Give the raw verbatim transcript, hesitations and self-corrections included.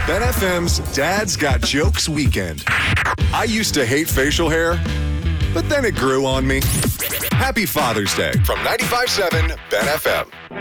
Ben F M's Dad's Got Jokes Weekend. I used to hate facial hair, but then it grew on me. Happy Father's Day from ninety-five point seven Ben F M.